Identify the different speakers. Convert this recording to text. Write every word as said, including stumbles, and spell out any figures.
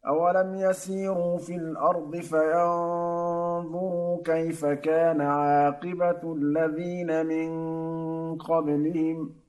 Speaker 1: أَوَلَمْ يَسِيرُوا فِي الْأَرْضِ فَيَنظُرُوا كَيْفَ كَانَ عَاقِبَةُ الَّذِينَ مِن قَبْلِهِمْ